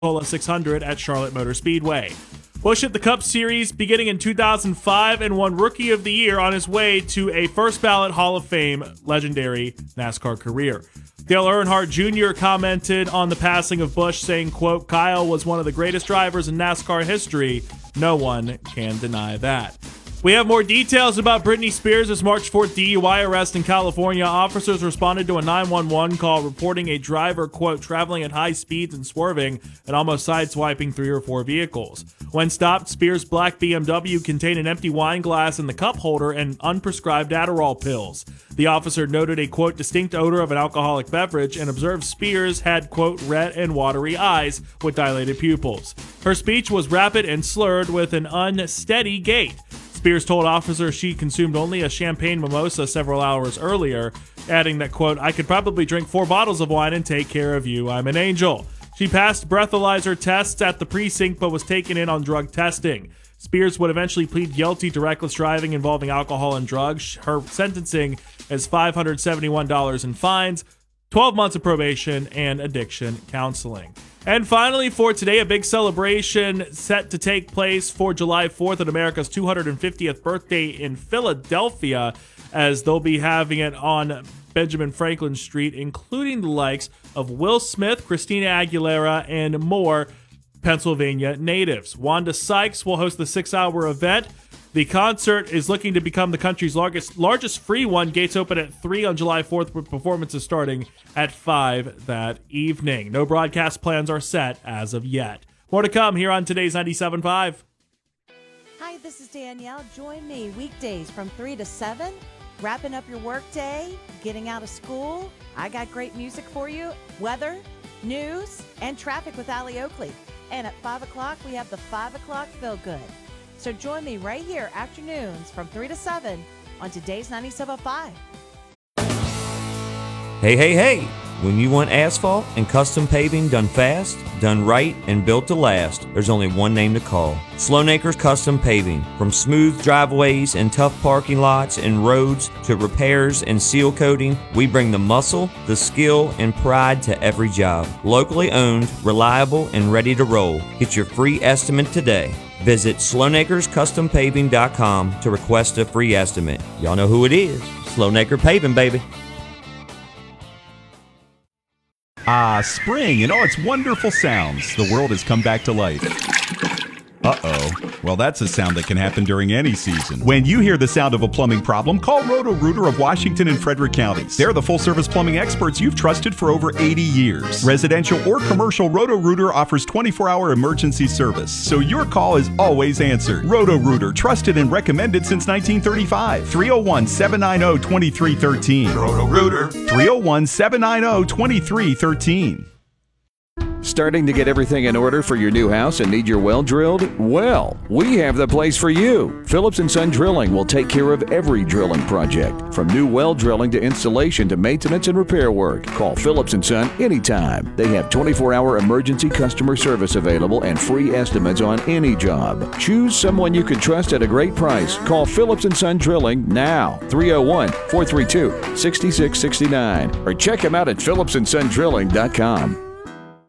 Coca-Cola 600 at Charlotte Motor Speedway. Busch hit the Cup Series beginning in 2005 and won Rookie of the Year on his way to a first-ballot Hall of Fame legendary NASCAR career. Dale Earnhardt Jr. commented on the passing of Busch, saying, quote, "Kyle was one of the greatest drivers in NASCAR history. No one can deny that." We have more details about Britney Spears' March 4th DUI arrest in California. Officers responded to a 911 call reporting a driver, quote, "traveling at high speeds and swerving and almost sideswiping 3 or 4 vehicles." When stopped, Spears' black BMW contained an empty wine glass in the cup holder and unprescribed Adderall pills. The officer noted a, quote, "distinct odor of an alcoholic beverage" and observed Spears had, quote, "red and watery eyes with dilated pupils." Her speech was rapid and slurred with an unsteady gait. Spears told officers she consumed only a champagne mimosa several hours earlier, adding that, quote, "I could probably drink 4 bottles of wine and take care of you. I'm an angel." She passed breathalyzer tests at the precinct but was taken in on drug testing. Spears would eventually plead guilty to reckless driving involving alcohol and drugs. Her sentencing is $571 in fines, 12 months of probation, and addiction counseling. And finally, for today, a big celebration set to take place for July 4th at America's 250th birthday in Philadelphia, as they'll be having it on Benjamin Franklin Street, including the likes of Will Smith, Christina Aguilera, and more Pennsylvania natives. Wanda Sykes will host the 6-hour event. The concert is looking to become the country's largest free one. Gates open at 3 on July 4th, with performances starting at 5 that evening. No broadcast plans are set as of yet. More to come here on today's 97.5. Hi, this is Danielle. Join me weekdays from 3 to 7, wrapping up your workday, getting out of school. I got great music for you, weather, news, and traffic with Allie Oakley. And at 5 o'clock, we have the 5 o'clock Feel Good. So join me right here afternoons from 3 to 7 on today's 97.5. Hey. When you want asphalt and custom paving done fast, done right, and built to last, there's only one name to call. Sloanacres Custom Paving. From smooth driveways and tough parking lots and roads to repairs and seal coating, we bring the muscle, the skill, and pride to every job. Locally owned, reliable, and ready to roll. Get your free estimate today. Visit SloanacresCustomPaving.com to request a free estimate. Y'all know who it is. Sloanacre Paving, baby. Ah, spring and all its wonderful sounds. The world has come back to life. Uh-oh. Well, that's a sound that can happen during any season. When you hear the sound of a plumbing problem, call Roto-Rooter of Washington and Frederick counties. They're the full-service plumbing experts you've trusted for over 80 years. Residential or commercial, Roto-Rooter offers 24-hour emergency service, so your call is always answered. Roto-Rooter, trusted and recommended since 1935. 301-790-2313. Roto-Rooter. 301-790-2313. Starting to get everything in order for your new house and need your well drilled? Well, we have the place for you. Phillips & Son Drilling will take care of every drilling project, from new well drilling to installation to maintenance and repair work. Call Phillips & Son anytime. They have 24-hour emergency customer service available and free estimates on any job. Choose someone you can trust at a great price. Call Phillips & Son Drilling now, 301-432-6669, or check them out at phillipsandsondrilling.com.